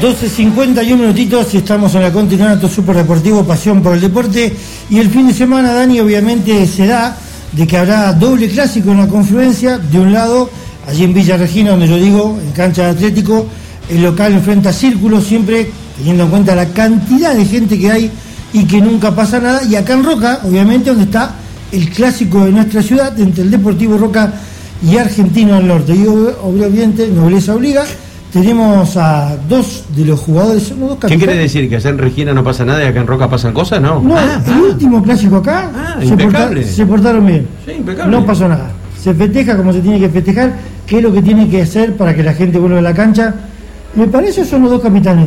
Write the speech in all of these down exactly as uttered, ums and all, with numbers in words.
doce cincuenta y un minutitos y estamos en la Continental Super Deportivo, pasión por el deporte. Y el fin de semana, Dani, obviamente será de que habrá doble clásico en la confluencia. De un lado, allí en Villa Regina, donde yo digo, en cancha de Atlético, el local enfrenta a Círculo, siempre teniendo en cuenta la cantidad de gente que hay y que nunca pasa nada. Y acá en Roca, obviamente, donde está el clásico de nuestra ciudad, entre el Deportivo Roca y Argentino del Norte. Y obviamente, nobleza obliga. Tenemos a dos de los jugadores, son dos ¿Qué quiere decir? ¿Que allá en Regina no pasa nada y acá en Roca pasan cosas? No. No, ah, el ah. último clásico acá ah, se, porta, se portaron bien. Sí, impecable. No pasó nada. Se festeja como se tiene que festejar, qué es lo que tiene que hacer para que la gente vuelva a la cancha. Me parece son los dos capitanes.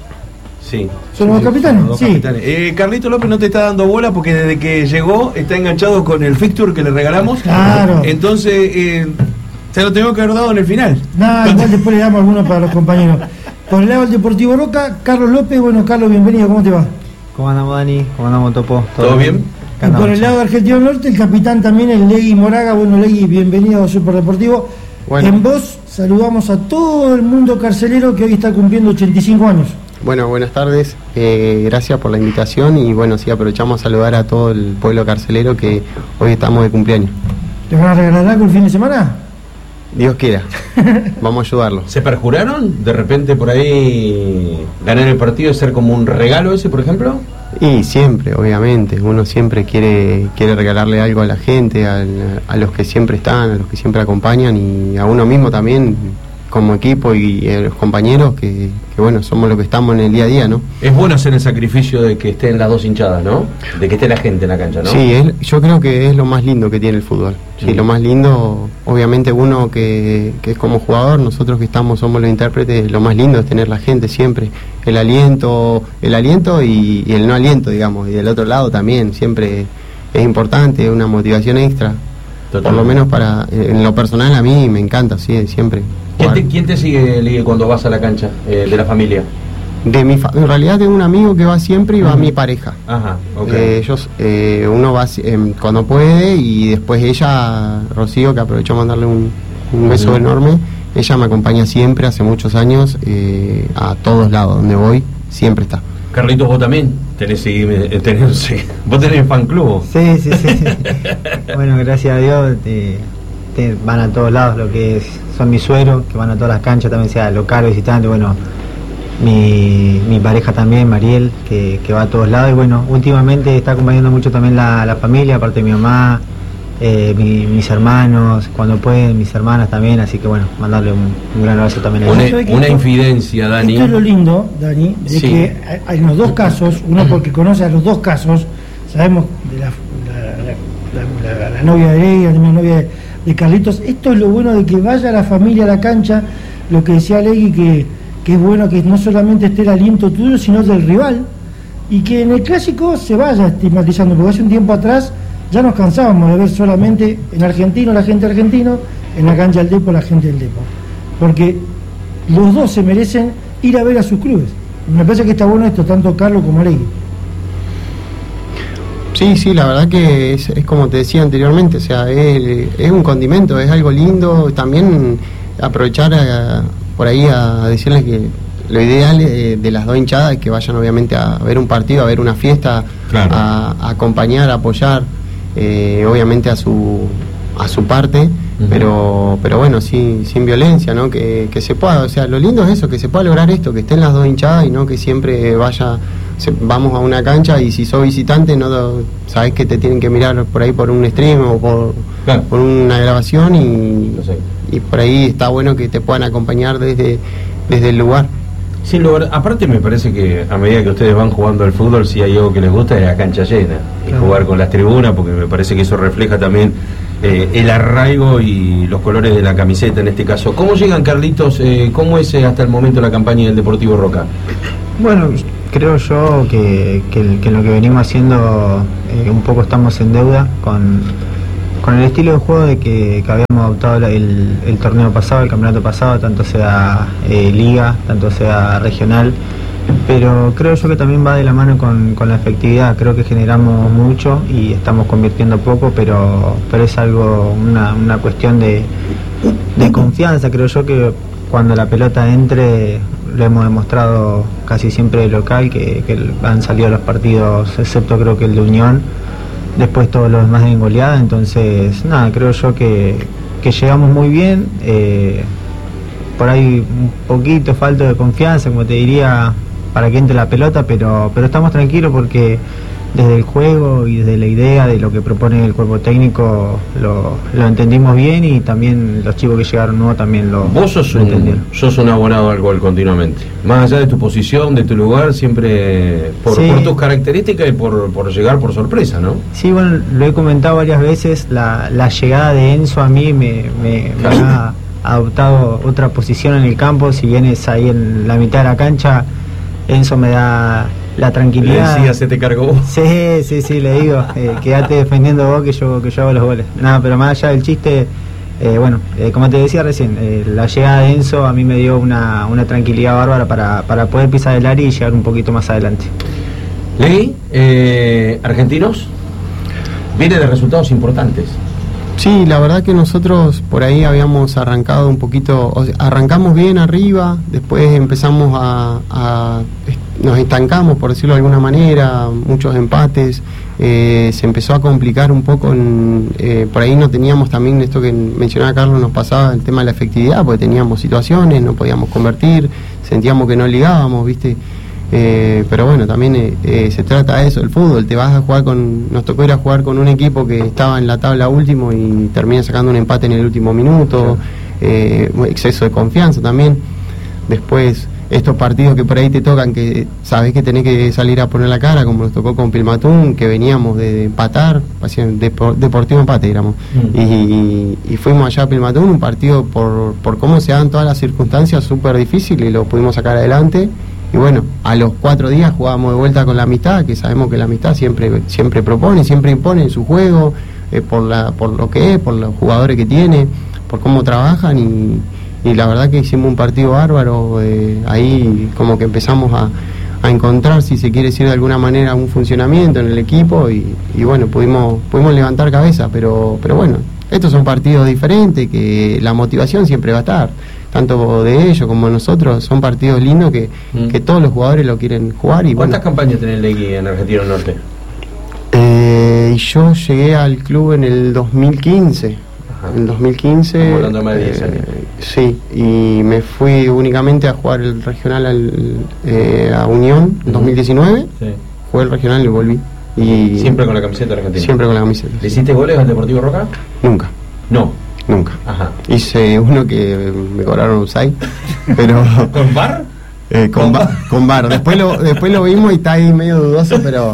Sí. ¿Son los dos capitanes? Los dos sí. capitanes. Eh, Carlito López no te está dando bola porque desde que llegó está enganchado con el fixture que le regalamos. Claro. Entonces... Eh, se lo tengo que haber dado en el final. Nada, igual después le damos algunos para los compañeros. Por el lado del Deportivo Roca, Carlos López. Bueno, Carlos, bienvenido, ¿cómo te va? ¿Cómo andamos, Dani? ¿Cómo andamos, Topo? ¿Todo, ¿Todo bien? bien? Y por el lado de Argentino Norte, el capitán también, el Legui Moraga. Bueno, Legui, bienvenido a Superdeportivo. Bueno. En voz saludamos a todo el mundo carcelero que hoy está cumpliendo ochenta y cinco años. Bueno, buenas tardes, eh, gracias por la invitación y bueno, sí, aprovechamos a saludar a todo el pueblo carcelero que hoy estamos de cumpleaños. ¿Te van a regalar algo el fin de semana? Dios quiera, vamos a ayudarlo. ¿Se perjuraron de repente por ahí ganar el partido, ser como un regalo ese, por ejemplo? Y siempre, obviamente, uno siempre quiere quiere regalarle algo a la gente, a, a los que siempre están, a los que siempre acompañan y a uno mismo también, como equipo y, y a los compañeros que, que bueno, somos los que estamos en el día a día, ¿no? Es bueno hacer el sacrificio de que estén las dos hinchadas, ¿no? De que esté la gente en la cancha, ¿no? Sí, es, yo creo que es lo más lindo que tiene el fútbol. Sí, lo más lindo, obviamente uno que, que es como jugador, nosotros que estamos, somos los intérpretes, lo más lindo es tener la gente siempre, el aliento, el aliento y, y el no aliento, digamos, y del otro lado también, siempre es importante, una motivación extra. Totalmente. Por lo menos para, en lo personal a mí me encanta, sí, siempre. ¿Quién te, ¿Quién te sigue, Ligue, cuando vas a la cancha eh, de la familia? De mi fa en realidad tengo un amigo que va siempre y va uh-huh. mi pareja. Ajá, okay. eh, ellos, eh, uno va eh, cuando puede y después ella, Rocío, que aprovecho a mandarle un, un beso uh-huh. enorme, ella me acompaña siempre, hace muchos años, eh, a todos lados, donde voy, siempre está. Carlitos, vos también tenés, tenés sí. vos tenés fan club. Sí, sí, sí. Bueno, gracias a Dios te, te van a todos lados, lo que es, son mis suegros, que van a todas las canchas, también sea local o visitante, bueno, mi, mi pareja también, Mariel, que, que va a todos lados, y bueno, últimamente está acompañando mucho también la, la familia, aparte de mi mamá, eh, mi, mis hermanos, cuando pueden, mis hermanas también, así que bueno, mandarle un, un gran abrazo también a ellos. Una, una infidencia, Dani. Esto es lo lindo, Dani, de sí. que hay los dos casos, uno porque conoce a los dos casos, sabemos de la, la, la, la, la novia de Ley, la novia de, de Carlitos, esto es lo bueno de que vaya la familia a la cancha, lo que decía Legui, que, que es bueno que no solamente esté el aliento tuyo, sino del rival, y que en el clásico se vaya estigmatizando, porque hace un tiempo atrás ya nos cansábamos de ver solamente en Argentino la gente argentino, en la cancha del Depo la gente del Depo, porque los dos se merecen ir a ver a sus clubes. Me parece que está bueno esto, tanto Carlos como Legui. Sí, sí, la verdad que es, es como te decía anteriormente, o sea, es, es un condimento, es algo lindo, también aprovechar a, por ahí a decirles que lo ideal de, de las dos hinchadas es que vayan obviamente a ver un partido, a ver una fiesta, claro. a, a acompañar, a apoyar, eh, obviamente a su a su parte, uh-huh. pero pero bueno, sí, sin violencia, ¿no? Que, que se pueda, o sea, lo lindo es eso, que se pueda lograr esto, que estén las dos hinchadas y no que siempre vaya, se, vamos a una cancha y si sos visitante no sabés que te tienen que mirar por ahí por un stream o por, claro. por una grabación y, no sé. y por ahí está bueno que te puedan acompañar desde, desde el lugar. Sin lugar, aparte me parece que a medida que ustedes van jugando al fútbol, si hay algo que les gusta es la cancha llena, y claro. jugar con las tribunas, porque me parece que eso refleja también eh, el arraigo y los colores de la camiseta en este caso. ¿Cómo llegan, Carlitos? Eh, ¿Cómo es hasta el momento la campaña del Deportivo Roca? Bueno, creo yo que, que, que lo que venimos haciendo, eh, un poco estamos en deuda con, con el estilo de juego de que, que habíamos adoptado el, el torneo pasado, el campeonato pasado, tanto sea eh, liga, tanto sea regional, pero creo yo que también va de la mano con, con la efectividad. Creo que generamos mucho y estamos convirtiendo poco, pero, pero es algo, una, una cuestión de, de confianza. Creo yo que cuando la pelota entre, lo hemos demostrado casi siempre de local, que, que han salido los partidos, excepto creo que el de Unión, después todos los demás en goleada. Entonces nada, creo yo que, que llegamos muy bien, eh, por ahí un poquito falta de confianza, como te diría, para que entre la pelota, pero, pero estamos tranquilos porque desde el juego y desde la idea de lo que propone el cuerpo técnico lo, lo entendimos bien, y también los chicos que llegaron nuevos también lo, Vos sos lo un, entendieron. sos un abonado al gol continuamente, más allá de tu posición, de tu lugar, siempre por, Sí. por tus características y por, por llegar por sorpresa, ¿no? Sí, bueno, lo he comentado varias veces, la, la llegada de Enzo a mí me, me, me ha adoptado otra posición en el campo. Si bien es ahí en la mitad de la cancha, Enzo me da la Le tranquilidad. decía, se te cargó vos. Sí, sí, sí, le digo, eh, quédate defendiendo vos que yo que yo hago los goles. Nada, pero más allá del chiste, eh, bueno, eh, como te decía recién, eh, la llegada de Enzo a mí me dio una, una tranquilidad bárbara para, para poder pisar el área y llegar un poquito más adelante. Leí, eh, argentinos, viene de resultados importantes. Sí, la verdad que nosotros por ahí habíamos arrancado un poquito, o sea, arrancamos bien arriba, después empezamos a, a nos estancamos, por decirlo de alguna manera, muchos empates, eh, se empezó a complicar un poco, en, eh, por ahí no teníamos también esto que mencionaba Carlos, nos pasaba el tema de la efectividad, porque teníamos situaciones, no podíamos convertir, sentíamos que no ligábamos, ¿viste? Eh, pero bueno, también eh, eh, se trata de eso, el fútbol, te vas a jugar con, nos tocó ir a jugar con un equipo que estaba en la tabla último y termina sacando un empate en el último minuto, eh, exceso de confianza también. Después estos partidos que por ahí te tocan, que sabés que tenés que salir a poner la cara, como nos tocó con Pilmatún, que veníamos de, de empatar, de, deportivo empate éramos, mm. y, y fuimos allá a Pilmatún, un partido por, por cómo se dan todas las circunstancias súper difícil, y lo pudimos sacar adelante. Y bueno, a los cuatro días jugábamos de vuelta con la amistad, que sabemos que la amistad siempre siempre propone, siempre impone en su juego, eh, por la por lo que es, por los jugadores que tiene, por cómo trabajan, y, y la verdad que hicimos un partido bárbaro, eh, ahí como que empezamos a, a encontrar, si se quiere decir de alguna manera, un funcionamiento en el equipo, y, y bueno, pudimos pudimos levantar cabeza, pero pero bueno, estos son partidos diferentes, que la motivación siempre va a estar, tanto de ellos como de nosotros, son partidos lindos que, mm. que todos los jugadores lo quieren jugar. Y ¿cuántas bueno, campañas tenés Legui en Argentino Norte? Eh, yo llegué al club en el dos mil quince. Ajá. En el dos mil quince. Estamos hablando de más de diez años. Eh, sí, y me fui únicamente a jugar el regional al, eh, a Unión en uh-huh. dos mil diecinueve. Sí. Jugué el regional y volví. Y ¿siempre con la camiseta argentina? Siempre con la camiseta. ¿Le hiciste goles al Deportivo Roca? Nunca. No. Nunca. Ajá. Hice uno que me cobraron offside, pero ¿con bar? Eh, con, ba con bar. Después lo, después lo vimos y está ahí medio dudoso, pero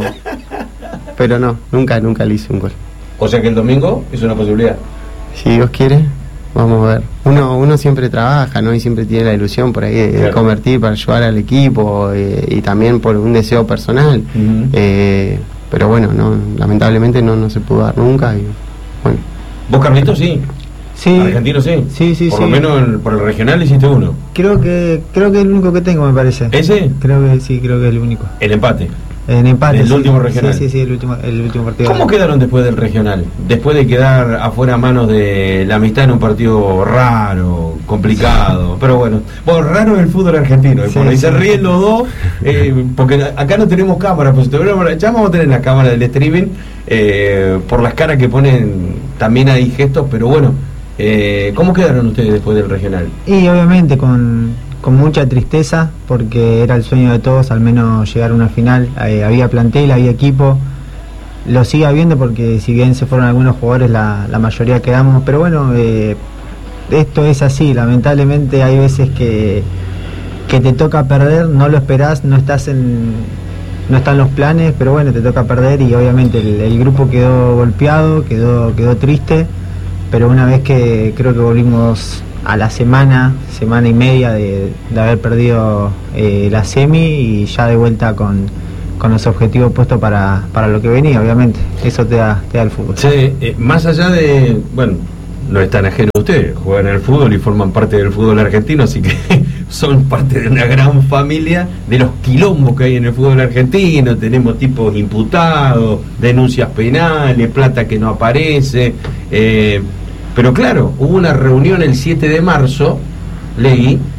pero no, nunca, nunca le hice un gol. O sea que el domingo es una posibilidad. Si Dios quiere, vamos a ver. Uno, uno siempre trabaja, ¿no? Y siempre tiene la ilusión por ahí de, claro, de convertir para ayudar al equipo, eh, y también por un deseo personal. Uh-huh. eh, pero bueno, no, lamentablemente no, no se pudo dar nunca. Y, bueno. ¿Vos, Carlitos, sí? Sí. Argentino sí. Sí, sí, por sí. Por lo menos el, por el regional hiciste uno. Creo que creo que es el único que tengo, me parece. ¿Ese? Creo que sí, creo que es el único. El empate. En empate. El sí, último regional. Sí, sí, sí, el último, el último partido. ¿Cómo quedaron después del regional? Después de quedar afuera a manos de la amistad en un partido raro, complicado. Pero bueno, bueno, raro es el fútbol argentino. Sí, y sí. Se ríen los dos, eh, porque acá no tenemos cámara, pues si tuviéramos, ya vamos a tener la cámara del streaming, eh, por las caras que ponen, también hay gestos, pero bueno. Eh, ¿Cómo quedaron ustedes después del regional? Y obviamente con, con mucha tristeza, porque era el sueño de todos al menos llegar a una final. Eh, había plantel, había equipo, lo sigue habiendo, porque si bien se fueron algunos jugadores, la, la mayoría quedamos, pero bueno, eh, esto es así, lamentablemente hay veces que, que te toca perder, no lo esperás, no estás en, no están los planes, pero bueno, te toca perder, y obviamente el, el grupo quedó golpeado, quedó, quedó triste. Pero una vez que creo que volvimos a la semana, semana y media de, de haber perdido eh, la semi, y ya de vuelta con, con los objetivos puestos para, para lo que venía, obviamente. Eso te da, te da el fútbol. Sí, eh, más allá de, bueno, no están ajenos a ustedes, juegan el fútbol y forman parte del fútbol argentino, así que son parte de una gran familia de los quilombos que hay en el fútbol argentino. Tenemos tipos imputados, denuncias penales, plata que no aparece, eh, pero claro, hubo una reunión el siete de marzo, leí,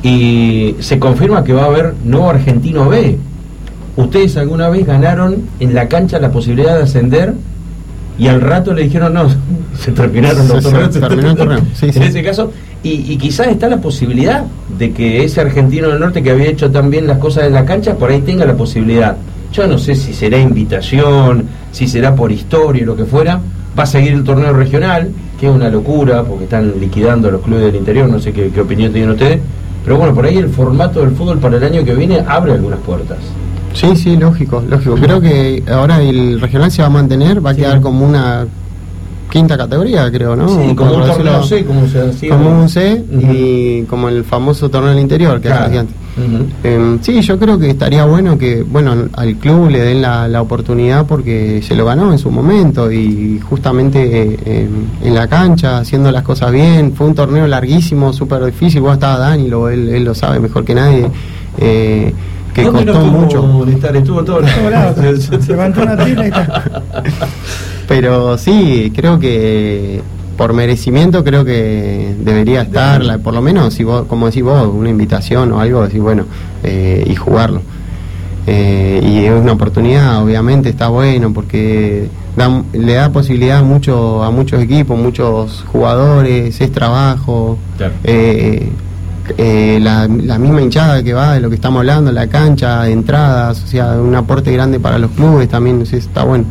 y se confirma que va a haber nuevo Argentino B. Ustedes alguna vez ganaron en la cancha la posibilidad de ascender y al rato le dijeron no, se terminaron los torneos. Se terminó el torneo, sí, sí. En ese caso, y, y quizás está la posibilidad de que ese Argentino del Norte que había hecho tan bien las cosas en la cancha, por ahí tenga la posibilidad. Yo no sé si será invitación, si será por historia, lo que fuera. Va a seguir el torneo regional, que es una locura, porque están liquidando a los clubes del interior, no sé qué, qué opinión tienen ustedes. Pero bueno, por ahí el formato del fútbol para el año que viene abre algunas puertas. Sí, sí, lógico, lógico. Creo que ahora el regional se va a mantener, va a sí. quedar como una quinta categoría, creo, ¿no? Sí, como un torneo C, como se decía. Como un C uh-huh. y como el famoso torneo del interior, que claro. hacía antes. Uh-huh. eh, sí, yo creo que estaría bueno que, bueno, al club le den la, la oportunidad porque se lo ganó en su momento y justamente eh, en la cancha, haciendo las cosas bien. Fue un torneo larguísimo, súper difícil. Vos estaba Dani, lo, él, él lo sabe mejor que nadie. Eh, que costó mucho. Estar, estuvo en todos lados. Se levantó una pila y está. Pero sí, creo que por merecimiento creo que debería estar, la, por lo menos, si vos, como decís vos, una invitación o algo, decir bueno, eh, y jugarlo. Eh, y es una oportunidad, obviamente está bueno, porque da, le da posibilidad a, mucho, a muchos equipos, muchos jugadores, es trabajo. Claro. Eh, Eh, la, la misma hinchada que va de lo que estamos hablando, la cancha, de entradas, o sea, un aporte grande para los clubes también, sí, está bueno.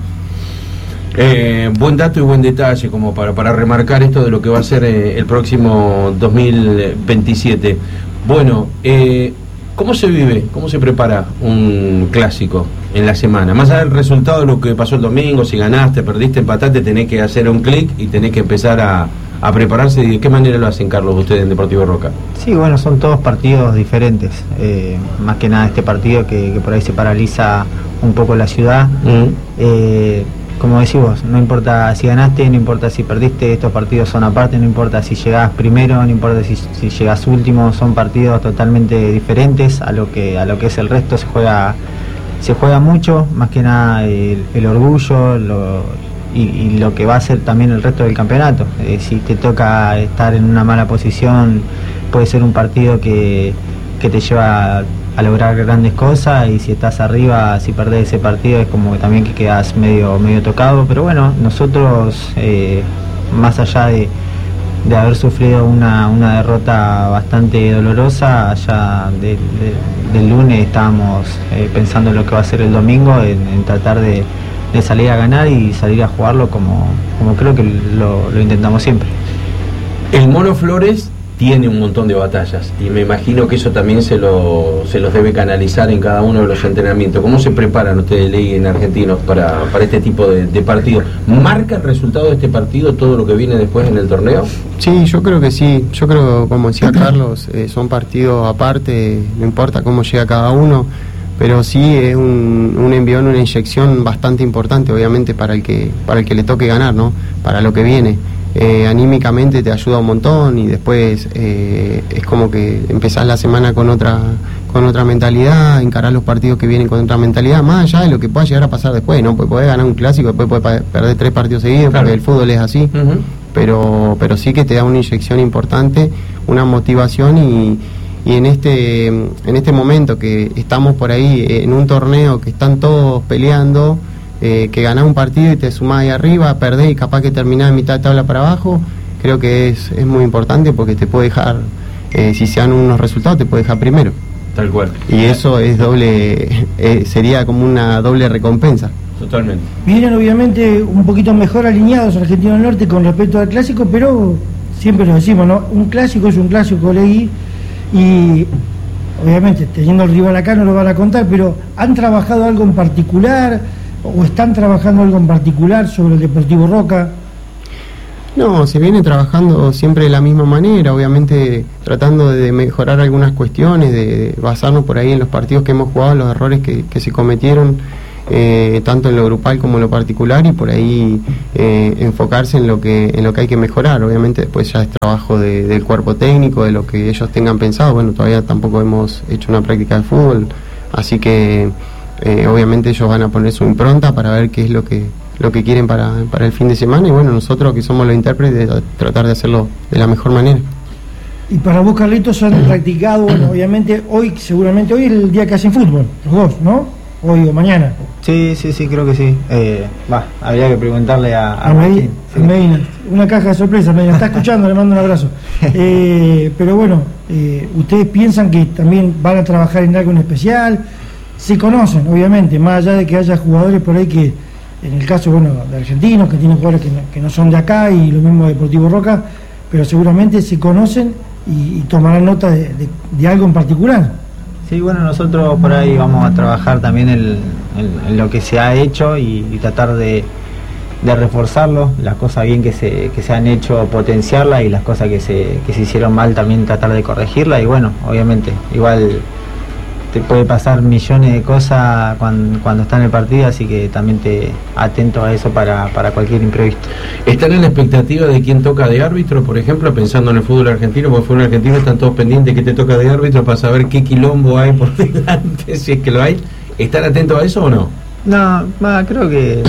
Eh, buen dato y buen detalle como para, para remarcar esto de lo que va a ser eh, el próximo dos mil veintisiete. Bueno, eh, ¿cómo se vive, cómo se prepara un clásico en la semana? Más allá del resultado de lo que pasó el domingo, si ganaste, perdiste, empataste, tenés que hacer un clic y tenés que empezar a a prepararse. ¿De qué manera lo hacen, Carlos, ustedes en Deportivo Roca? Sí, bueno, son todos partidos diferentes, eh, más que nada este partido que, que por ahí se paraliza un poco la ciudad. Uh-huh. eh, como decís vos, no importa si ganaste, no importa si perdiste, estos partidos son aparte, no importa si llegás primero, no importa si, si llegás último, son partidos totalmente diferentes a lo que a lo que es el resto. Se juega se juega mucho, más que nada el, el orgullo, lo Y, y lo que va a ser también el resto del campeonato. Eh, si te toca estar en una mala posición, puede ser un partido que, que te lleva a lograr grandes cosas, y si estás arriba, si perdés ese partido, es como que también que quedas medio, medio tocado. Pero bueno, nosotros, eh, más allá de, de haber sufrido una, una derrota bastante dolorosa, ya de, de, del lunes estábamos eh, pensando en lo que va a ser el domingo, en, en tratar de de salir a ganar y salir a jugarlo como, como creo que lo, lo intentamos siempre. El Mono Flores tiene un montón de batallas y me imagino que eso también se, lo, se los debe canalizar en cada uno de los entrenamientos. ¿Cómo se preparan ustedes, Ley, en Argentinos para, para este tipo de, de partido? ¿Marca el resultado de este partido todo lo que viene después en el torneo? Sí, yo creo que sí. Yo creo, como decía Carlos, eh, son partidos aparte, no importa cómo llega cada uno, pero sí es un, un envión, una inyección bastante importante, obviamente, para el que para el que le toque ganar, ¿no? Para lo que viene. Eh, anímicamente te ayuda un montón y después eh, es como que empezás la semana con otra con otra mentalidad, encarás los partidos que vienen con otra mentalidad, más allá de lo que pueda llegar a pasar después, ¿no? Pues podés ganar un clásico, después podés perder tres partidos seguidos, claro, porque el fútbol es así, uh-huh. pero pero sí que te da una inyección importante, una motivación y y en este en este momento que estamos por ahí en un torneo que están todos peleando, eh, que ganás un partido y te sumás ahí arriba, perdés y capaz que terminás en mitad de tabla para abajo, creo que es, es muy importante porque te puede dejar, eh, si se dan unos resultados, te puede dejar primero. Tal cual. Y eso es doble, eh, sería como una doble recompensa. Totalmente. Vienen obviamente un poquito mejor alineados Argentinos del Norte con respecto al clásico, pero siempre lo decimos, ¿no? Un clásico es un clásico, Leí. Y obviamente teniendo el rival acá no lo van a contar, pero ¿han trabajado algo en particular o están trabajando algo en particular sobre el Deportivo Roca? No, se viene trabajando siempre de la misma manera, obviamente tratando de mejorar algunas cuestiones, de basarnos por ahí en los partidos que hemos jugado, los errores que, que se cometieron, eh, tanto en lo grupal como en lo particular, y por ahí eh, enfocarse en lo que en lo que hay que mejorar. Obviamente después ya es trabajo de, del cuerpo técnico, de lo que ellos tengan pensado. Bueno, todavía tampoco hemos hecho una práctica de fútbol, así que eh, obviamente ellos van a poner su impronta para ver qué es lo que lo que quieren para, para el fin de semana, y bueno, nosotros que somos los intérpretes, tratar de hacerlo de la mejor manera. Y para vos, Carlitos, han practicado, bueno, obviamente, hoy, seguramente hoy es el día que hacen fútbol, los dos, ¿no? Hoy o mañana. Sí, sí, sí, creo que sí. Eh, va, habría que preguntarle a, a, a Medina, sí. Medina. Una caja de sorpresa, Medina. Está escuchando, le mando un abrazo. Eh, pero bueno, eh, ¿ustedes piensan que también van a trabajar en algo en especial? Se conocen, obviamente, más allá de que haya jugadores por ahí que, en el caso, bueno, de argentinos, que tienen jugadores que no, que no son de acá, y lo mismo de Deportivo Roca, pero seguramente se conocen y, y tomarán nota de, de, de algo en particular. Sí, bueno, nosotros por ahí vamos a trabajar también en, en, en lo que se ha hecho y, y tratar de, de reforzarlo, las cosas bien que se, que se han hecho, potenciarlas, y las cosas que se, que se hicieron mal también tratar de corregirlas. Y bueno, obviamente, igual te puede pasar millones de cosas cuando, cuando está en el partido, así que también te atento a eso para, para cualquier imprevisto. ¿Están en la expectativa de quién toca de árbitro, por ejemplo, pensando en el fútbol argentino? Porque el fútbol argentino están todos pendientes que te toca de árbitro para saber qué quilombo hay por delante, si es que lo hay. ¿Están atentos a eso o no? No, bah, creo que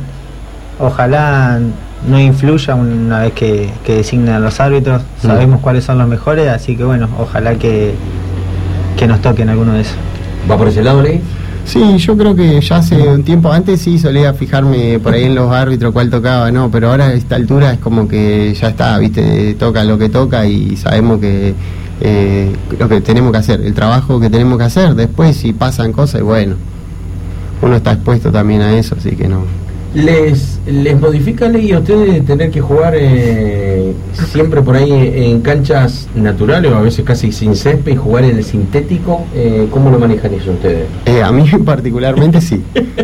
ojalá no influya una vez que, que designan los árbitros. Mm. Sabemos cuáles son los mejores, así que bueno, ojalá que que nos toquen alguno de esos. ¿Va por ese lado, Ley? Sí, yo creo que ya hace un tiempo antes sí solía fijarme por ahí en los árbitros cuál tocaba, no, pero ahora a esta altura es como que ya está, viste, toca lo que toca y sabemos que eh, lo que tenemos que hacer, el trabajo que tenemos que hacer. Después si pasan cosas, bueno, uno está expuesto también a eso, así que no. ¿Les, les modifica, Ley, a ustedes tener que jugar eh, siempre por ahí en canchas naturales o a veces casi sin césped y jugar en el sintético? Eh, ¿Cómo lo manejan eso ustedes? Eh, a mí particularmente sí.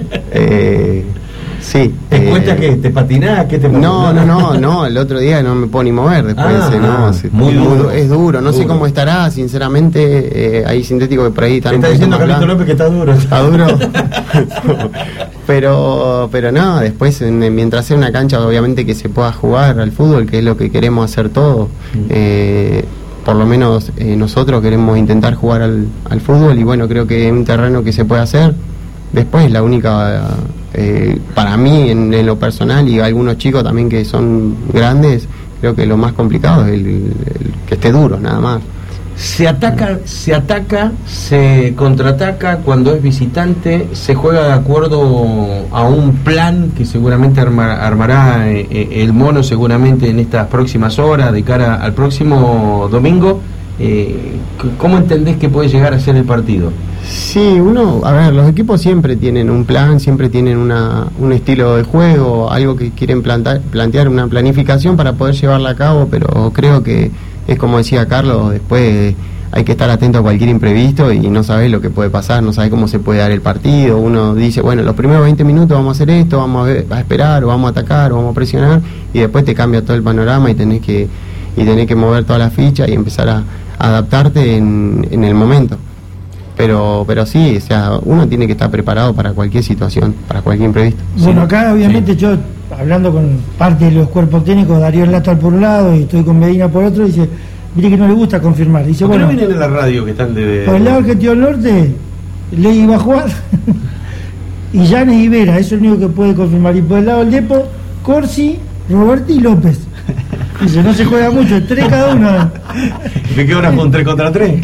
eh, sí. ¿Te eh, cuesta que te patinás? ¿Qué te no, no, no, no, el otro día no me puedo ni mover después. Ah, ese, no, ah, se, muy muy duro. du- es duro, no Duro. sé cómo estará, sinceramente. Eh, hay sintéticos que por ahí están. Te está un diciendo poquito más Carlito blandos. López que está duro. Está duro. pero pero no, después en, mientras sea una cancha obviamente que se pueda jugar al fútbol, que es lo que queremos hacer todos. Mm. eh, por lo menos eh, nosotros queremos intentar jugar al, al fútbol, y bueno, creo que es un terreno que se puede hacer. Después la única, eh, para mí en, en lo personal, y algunos chicos también que son grandes, creo que lo más complicado es el, el que esté duro, nada más. Se ataca, se ataca, se contraataca cuando es visitante, se juega de acuerdo a un plan que seguramente arma, armará eh, eh, el Mono seguramente en estas próximas horas de cara al próximo domingo. Eh, ¿Cómo entendés que puede llegar a ser el partido? Sí, uno, a ver, los equipos siempre tienen un plan, siempre tienen una, un estilo de juego, algo que quieren plantar, plantear una planificación para poder llevarla a cabo, pero creo que es como decía Carlos, después hay que estar atento a cualquier imprevisto y no sabés lo que puede pasar, no sabés cómo se puede dar el partido. Uno dice, bueno, los primeros veinte minutos vamos a hacer esto, vamos a, ver, a esperar, o vamos a atacar, o vamos a presionar, y después te cambia todo el panorama y tenés que, y tenés que mover todas las fichas y empezar a, a adaptarte en, en el momento. Pero pero sí, o sea, uno tiene que estar preparado para cualquier situación, para cualquier imprevisto. Bueno, acá obviamente Sí. yo, hablando con parte de los cuerpos técnicos, Darío Latal por un lado y estoy con Medina por otro, dice, mire que no le gusta confirmar. Dice, ¿Por qué bueno, no vienen a la radio que están de...? por el lado Argentino del Norte, Ley iba a jugar y Yanes y Vera, eso es lo único que puede confirmar. Y por el lado del Depo, Corsi, Roberti y López. Dice, no se juega mucho, tres cada uno. ¿De qué hora fue un tres contra tres?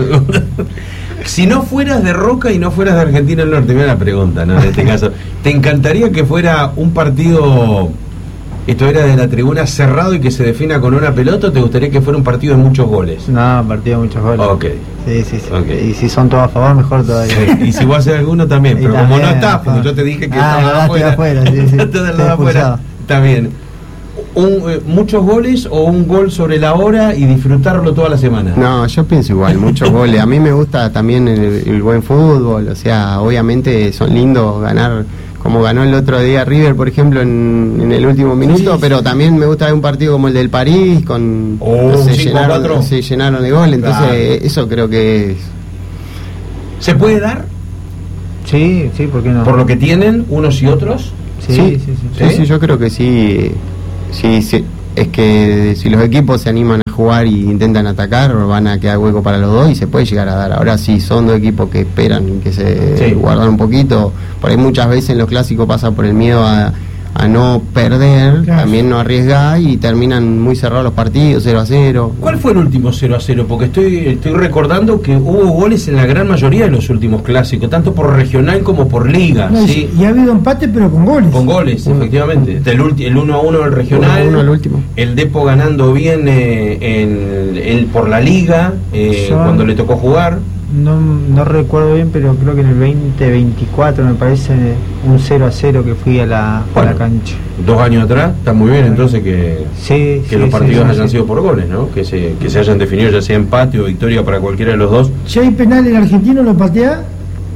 Si no fueras de Roca y no fueras de Argentina del Norte, mira la pregunta, ¿no? En este caso, ¿te encantaría que fuera un partido, esto era de la tribuna, cerrado y que se defina con una pelota, o te gustaría que fuera un partido de muchos goles? No, partido de muchos goles. Ok. Sí, sí, sí. Okay. Y si son todos a favor, mejor todavía. Y si vos haces alguno también, Y pero como también, no estás, porque está. yo te dije que Ah, estabas verdad, estoy afuera, afuera, sí, sí. estás del Estoy lado afuera, expulsado. está bien. Un, eh, ¿Muchos goles o un gol sobre la hora y disfrutarlo toda la semana? No, yo pienso igual, muchos goles. A mí me gusta también el, el buen fútbol, o sea, obviamente son lindos ganar, como ganó el otro día River, por ejemplo, en, en el último minuto, Sí, pero sí. también me gusta ver un partido como el del París, con Oh, se, cinco a cuatro. llenaron, se llenaron de gol, entonces Claro. eso creo que es... ¿Se puede dar? Sí, sí, ¿por qué no? Por lo que tienen unos y otros. Sí, sí, sí. Sí, sí, yo creo que sí, sí, sí. Es que si los equipos se animan a jugar y intentan atacar, van a quedar hueco para los dos y se puede llegar a dar. Ahora sí, son dos equipos que esperan y que se Sí. guardan un poquito. Por ahí muchas veces en los clásicos pasa por el miedo a, a no perder, Claro. también no arriesgar y terminan muy cerrados los partidos, cero a cero. ¿Cuál fue el último cero a cero? Porque estoy estoy recordando que hubo goles en la gran mayoría de los últimos clásicos, tanto por regional como por liga, No, ¿sí? y ha habido empate, pero con goles. Con goles, efectivamente. Del ulti- el uno a uno del regional, uno a uno al último. el Depo ganando bien eh, en, en- por la liga, eh, Yo- cuando le tocó jugar. No, no recuerdo bien, pero creo que en el veinte veinticuatro me parece un cero a cero que fui a la, a Bueno. la cancha. Dos años atrás, está muy bien entonces que, Sí, que sí, los sí, partidos sí, hayan sí. sido por goles, ¿no? Que se, que se hayan definido ya sea empate o victoria para cualquiera de los dos. Si hay penal en Argentino, lo patea.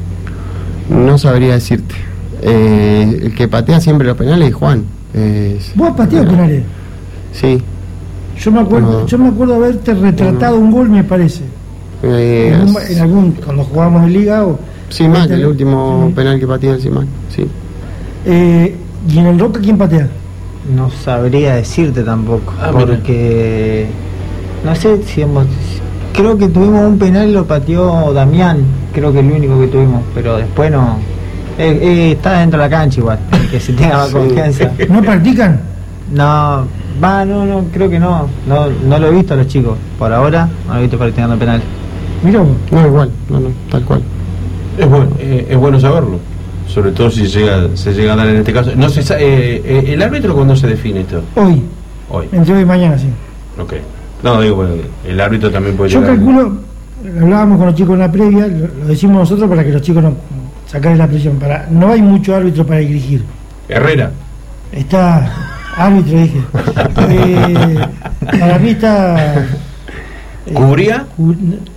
No sabría decirte. Eh, el que patea siempre los penales es Juan. Es- ¿Vos has pateado penales? Sí. Yo me acuerdo, No. yo me acuerdo haberte retratado un gol, me parece. Eh, En, un- en algún, cuando jugábamos en liga o. Simac, el último Sí. penal que patea el Simac, sí. Eh, y en el Roca, ¿quién patea? No sabría decirte tampoco, Ah, mira. porque no sé si hemos... Creo que tuvimos un penal y lo pateó Damián, creo que es el único que tuvimos, pero después no... Eh, eh, está dentro de la cancha igual, que se tenga más Sí. confianza. ¿No practican? No, va, no, no, creo que no, no, no lo he visto a los chicos, por ahora no lo he visto practicando penal. Mira vos. No, igual, no, no, tal cual. Es bueno, eh, es bueno saberlo, sobre todo si llega, se llega a dar en este caso. No se sa- eh, eh, ¿El árbitro cuándo se define esto? Hoy, Hoy. entre hoy y mañana, sí. Ok. No, digo, bueno, el árbitro también puede Yo llegar. calculo, hablábamos con los chicos en la previa, lo, lo decimos nosotros para que los chicos no saquen la presión. Para, no hay mucho árbitro para dirigir. Herrera. Está árbitro, dije. Eh, para mí está. eh, ¿Cubría? cu-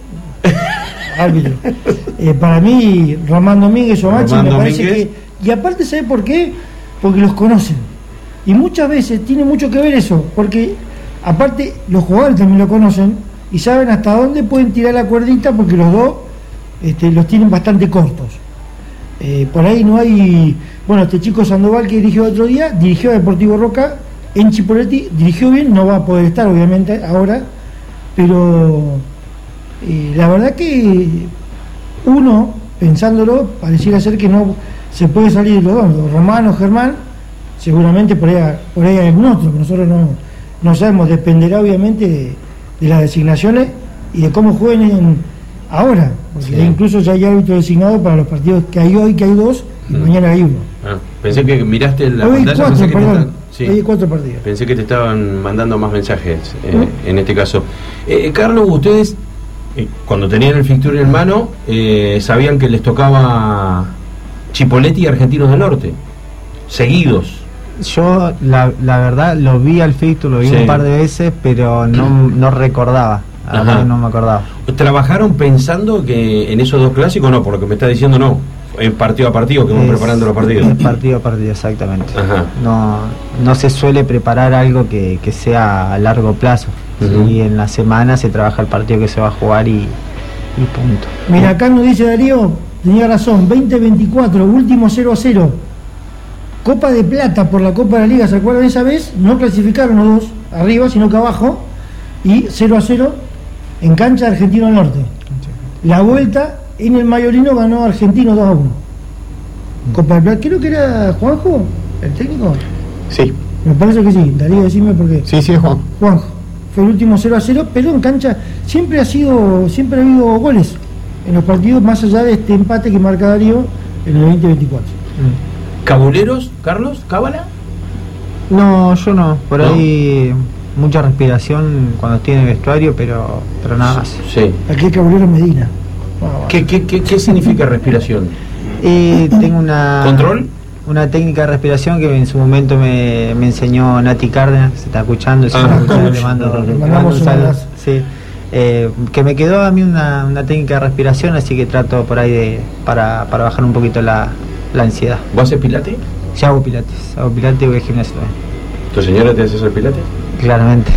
árbitro. Eh, para mí, Román Domínguez o Machi, Román me parece Domínguez. que. Y aparte, ¿sabe por qué? Porque los conocen. Y muchas veces tiene mucho que ver eso, porque aparte los jugadores también lo conocen y saben hasta dónde pueden tirar la cuerdita porque los dos este, los tienen bastante cortos. Eh, por ahí no hay. Bueno, este chico Sandoval que dirigió el otro día, dirigió a Deportivo Roca en Chipoleti, dirigió bien, no va a poder estar obviamente ahora, pero eh, la verdad que uno, pensándolo, pareciera ser que no se puede salir de los dos, o Román o Germán, seguramente por ahí, por ahí hay algún otro, que nosotros no, no sabemos, dependerá obviamente de, de las designaciones y de cómo jueguen en, ahora, porque Sí. incluso ya hay árbitro designado para los partidos que hay hoy, que hay dos, y Mm. mañana hay uno. Ah, pensé que miraste la Hoy hay pantalla. cuatro, pensé que te perdón, estaban- sí. hoy hay cuatro partidos. Pensé que te estaban mandando más mensajes eh, ¿Mm? en este caso. Eh, Carlos, ustedes, eh, cuando tenían el fixture en mano, eh, sabían que les tocaba Chipoleti y Argentinos del Norte, seguidos. Yo la, la verdad lo vi al fixture, lo vi Sí. un par de veces, pero no, no recordaba, la Ajá. verdad que no me acordaba. ¿Trabajaron pensando que en esos dos clásicos no? Por lo que me está diciendo, no. En partido a partido, que vamos Es- preparando los partidos. es partido a partido, exactamente. Ajá. No, no se suele preparar algo que, que sea a largo plazo. Ujú. Y en la semana se trabaja el partido que se va a jugar y, y punto. Mira, acá nos dice Darío, tenía razón, veinte veinticuatro, último cero a cero. Copa de Plata por la Copa de la Liga, ¿se acuerdan esa vez? No clasificaron los dos arriba, sino que abajo. Y cero a cero en cancha de Argentino del Norte. La vuelta en el Mayorino ganó Argentino dos a uno. Copa de Plata, creo que era Juanjo, el técnico. Sí, Me parece que sí, Darío, decime por qué. sí, sí, es Juan. Juanjo, fue el último cero a cero, pero en cancha siempre ha sido, siempre ha habido goles en los partidos, más allá de este empate que marca Darío en el veinte veinticuatro. ¿Cabuleros, Carlos? ¿Cábala? No, yo no. Por ¿No? ahí mucha respiración cuando estoy en el vestuario, pero, pero nada más. Sí. Aquí el Caballero Medina. ¿Qué, qué, qué, qué significa respiración? Y tengo una ¿Control? una técnica de respiración que en su momento me, me enseñó Nati Cárdenas, se está escuchando, si Ah, está escuchando, coach. le mando, Le le mandamos mando un un saludo. abrazo. Sí. Eh, que me quedó a mí una, una técnica de respiración, así que trato por ahí de para, para bajar un poquito la, la ansiedad. ¿Vos haces pilates? Ya hago pilates, hago pilates y voy al gimnasio también, ¿Tu señora te hace hacer pilates? claramente.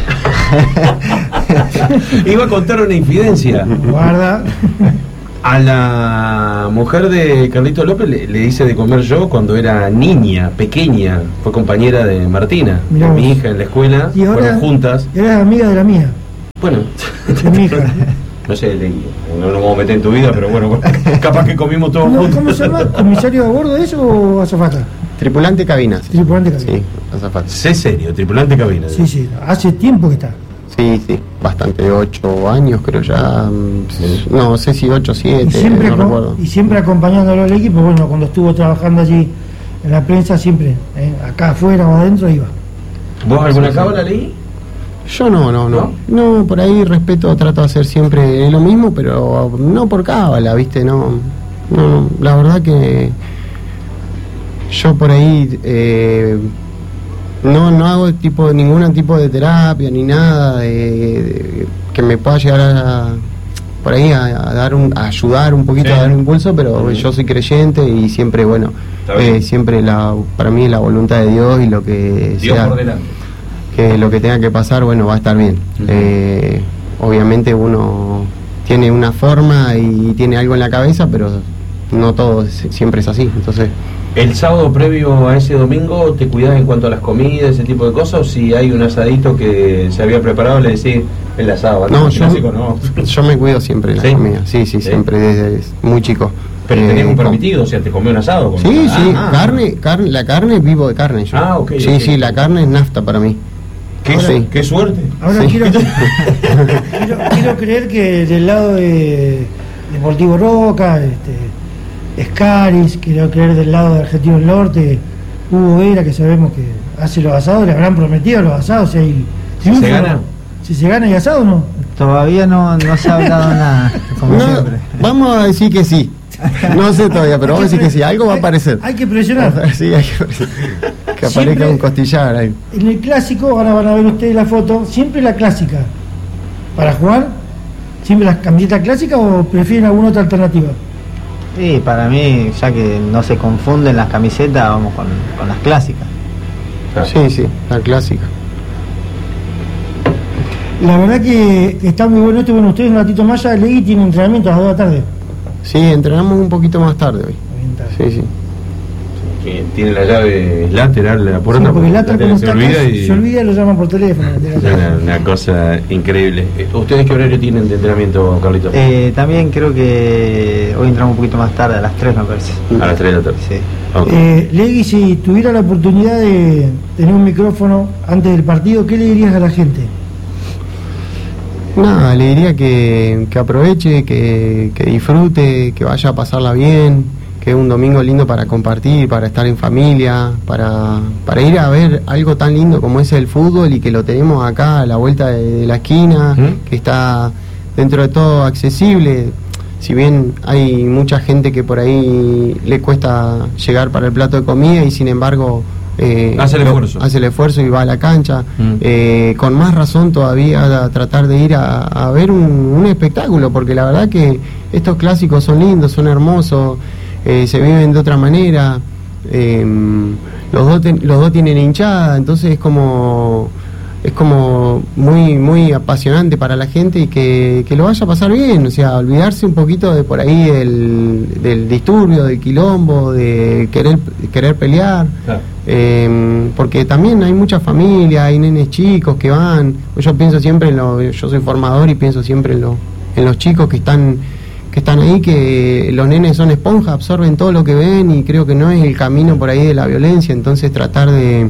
Iba a contar una infidencia. Guarda. A la mujer de Carlito López le, le hice de comer yo cuando era niña, pequeña. Fue compañera de Martina, Mirá de mi vos. hija en la escuela. Y ahora Fueron juntas. eres amiga de la mía, Bueno, de mi hija. no sé, le- no nos vamos a meter en tu vida, pero bueno, capaz que comimos todos ¿Cómo, juntos. cómo se llama? ¿Comisario a bordo eso o azafata? Tripulante cabina. Sí. Tripulante cabina. Sí, azafata. Sé serio, tripulante cabina. Sí, sí, hace tiempo que está. Sí, sí, bastante, ocho años creo ya, Sí. no sé si ocho, siete, Y siempre, no acom- recuerdo. y siempre acompañándolo al equipo. Bueno, cuando estuvo trabajando allí en la prensa, siempre, eh, acá afuera o adentro, iba. ¿Vos alguna cábala leí? Yo no, no, no, no, por ahí respeto, trato de hacer siempre lo mismo, pero no por cábala, viste, no, no, no, la verdad que yo por ahí eh, no, no hago tipo ningún tipo de terapia ni nada de, de- que me pueda llegar a por ahí a, a dar un, a ayudar un poquito, Sí. a dar un impulso, pero Ujú. yo soy creyente y siempre, bueno, Está bien. eh, siempre la, para mí la voluntad de Dios y lo que Dios sea, por delante. que lo que tenga que pasar, bueno, va a estar bien. Ujú. Eh, obviamente uno tiene una forma y tiene algo en la cabeza, pero no todo es- siempre es así. Entonces, ¿El sábado previo a ese domingo te cuidás en cuanto a las comidas, ese tipo de cosas? ¿O si hay un asadito que se había preparado, le decís el asado? no, el yo, clásico no. yo me cuido siempre de la ¿Sí? comida. Sí, sí, ¿Sí? siempre desde muy chico. Pero Eh, tenés un com- permitido, o sea, te comés un asado. con- Sí, Ah, sí, ah. carne, carne, la carne vivo de carne yo. Ah, ok, Sí, ok. sí, la carne es nafta para mí. ¿Qué, Sí. qué suerte. Ahora Sí. quiero, quiero, quiero creer que del lado de Deportivo Roca, este, Escaris, quiero creer del lado de Argentino del Norte, Hugo Vera, que sabemos que hace los asados, le habrán prometido los asados, si hay Si triunfo, se gana. si se gana y asado o no. Todavía no, no se ha hablado nada, como No, siempre. vamos a decir que sí. No sé todavía, pero vamos a decir que sí. Algo va a aparecer. Hay que presionar. Sí, hay que, que aparezca Siempre- un costillar ahí. En el clásico, ahora van a ver ustedes la foto, siempre la clásica. Para jugar, siempre la camiseta clásica o prefieren alguna otra alternativa. Sí, para mí, ya que no se confunden las camisetas, vamos con, con las clásicas. Claro. Sí, sí, la clásica. La verdad que está muy bueno esto. Bueno, ustedes un ratito más ya leí, tienen entrenamiento a las dos de la tarde. Sí, entrenamos un poquito más tarde hoy. Sí, sí. Que tiene la llave lateral de la puerta. Sí, porque el Lata, como se está olvida acá, y se olvida y lo llaman por teléfono. es una, una cosa increíble. Eh, ¿Ustedes qué horario tienen de entrenamiento, Carlitos? Eh, también creo que hoy entramos un poquito más tarde, a las tres me parece. A las tres de la tarde. Sí. Ok. Eh, Legui, si tuviera la oportunidad de tener un micrófono antes del partido, ¿qué le dirías a la gente? Nada, le diría que, que aproveche, que, que disfrute, que vaya a pasarla bien, que es un domingo lindo para compartir, para estar en familia, para, para ir a ver algo tan lindo como es el fútbol y que lo tenemos acá a la vuelta de, de la esquina, ¿Mm? que está dentro de todo accesible. Si bien hay mucha gente que por ahí le cuesta llegar para el plato de comida y sin embargo eh, Hace el lo- esfuerzo. hace el esfuerzo y va a la cancha, Mm. eh, con más razón todavía a tratar de ir a, a ver un, un espectáculo, porque la verdad que estos clásicos son lindos, son hermosos, eh, se viven de otra manera, eh, los dos ten- los dos tienen hinchada, entonces es como es como muy muy apasionante para la gente y que, que lo vaya a pasar bien, o sea, olvidarse un poquito de por ahí del, del disturbio, del quilombo, de querer querer pelear. Claro. Eh, porque también hay mucha familia, hay nenes chicos que van. Yo pienso siempre en lo, yo soy formador y pienso siempre en, lo, en los chicos que están que están ahí, que los nenes son esponjas, absorben todo lo que ven y creo que no es el camino por ahí de la violencia, entonces tratar de,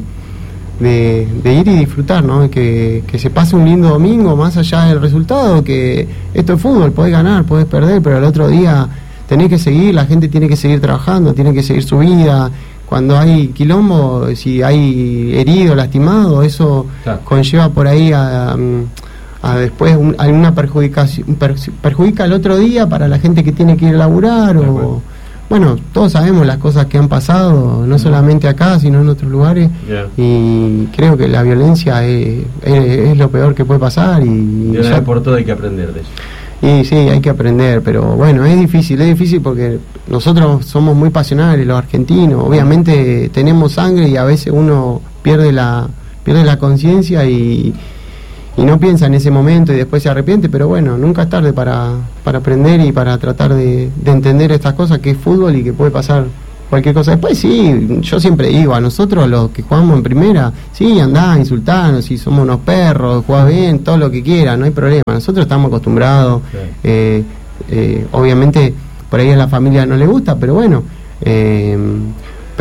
de, de ir y disfrutar, ¿no? Que, que se pase un lindo domingo más allá del resultado, que esto es fútbol, podés ganar, podés perder, pero el otro día tenés que seguir, la gente tiene que seguir trabajando, tiene que seguir su vida. Cuando hay quilombo, si hay herido, lastimado, eso Claro. conlleva por ahí a, a después un, alguna perjudicación, per- perjudica el otro día para la gente que tiene que ir a laburar. De O, acuerdo. bueno, todos sabemos las cosas que han pasado, no solamente acá, sino en otros lugares. Ya. Y creo que la violencia es, es, es lo peor que puede pasar. Y, De una ya- vez por todo hay que aprender de eso. y sí, hay que aprender, pero bueno, es difícil, es difícil porque nosotros somos muy pasionales, los argentinos, obviamente tenemos sangre y a veces uno pierde la pierde la conciencia y, y no piensa en ese momento y después se arrepiente, pero bueno, nunca es tarde para, para aprender y para tratar de, de entender estas cosas, que es fútbol y que puede pasar cualquier cosa. Después sí, yo siempre digo, a nosotros los que jugamos en primera, sí, andá, insultanos, si somos unos perros, jugás bien, todo lo que quieras, no hay problema. Nosotros estamos acostumbrados, Sí. eh, eh, obviamente por ahí a la familia no le gusta, pero bueno, eh,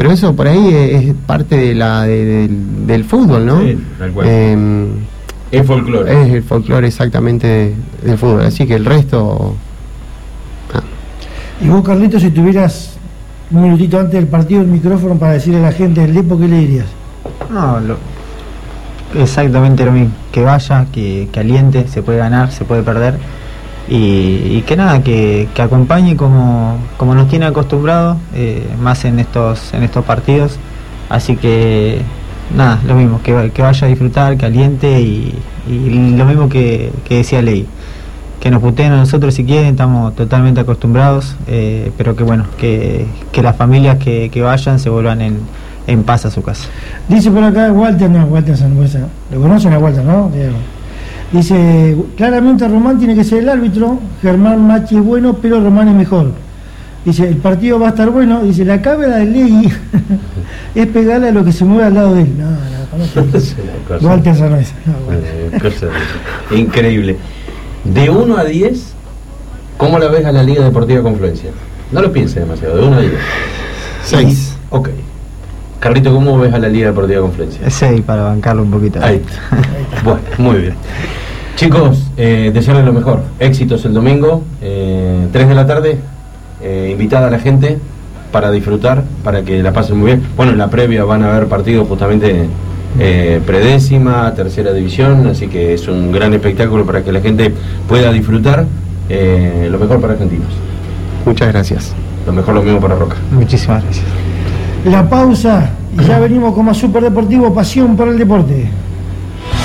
pero eso por ahí es, es parte de la de, de, del fútbol, ¿no? Sí, tal cual. Eh, es folclore. Es el folclore exactamente del fútbol, así que el resto... Ah. Y vos, Carlitos, si tuvieras un minutito antes del partido el micrófono para decirle a la gente del Depo, ¿qué le dirías? No, lo, exactamente lo mismo, que vaya, que, que aliente, se puede ganar, se puede perder, y, y que nada, que, que acompañe como, como nos tiene acostumbrados, eh, más en estos, en estos partidos, así que nada, lo mismo, que, que vaya a disfrutar, que aliente, y, y lo mismo que, que decía Ley, que nos puteen a nosotros si quieren, estamos totalmente acostumbrados, eh, pero que bueno, que, que las familias que, que vayan se vuelvan en, en paz a su casa. Dice por acá Walter, no, Walter Sangüesa, lo conocen a Walter, ¿no? Diego. Dice, claramente Román tiene que ser el árbitro, Germán Machi es bueno, pero Román es mejor. Dice, el partido va a estar bueno, dice, la cámara de Ley es pegarle a lo que se mueve al lado de él. No, no, no. Walter Sangüesa. No, Walter. Eh, increíble. De uno a diez, ¿cómo la ves a la Liga Deportiva Confluencia? No lo pienses demasiado, de uno a diez. seis. Ok. Carlito, ¿cómo ves a la Liga Deportiva Confluencia? seis para bancarlo un poquito. Ahí está. Bueno, muy bien. Chicos, eh, desearles lo mejor. Éxitos el domingo, eh, tres de la tarde. Eh, invitada a la gente para disfrutar, para que la pasen muy bien. Bueno, en la previa van a haber partidos justamente eh, predécima, tercera división, así que es un gran espectáculo para que la gente pueda disfrutar. Eh, lo mejor para Argentinos. Muchas gracias. Lo mejor, lo mismo para Roca. Muchísimas gracias. La pausa y ya venimos con más Superdeportivo, pasión por el deporte.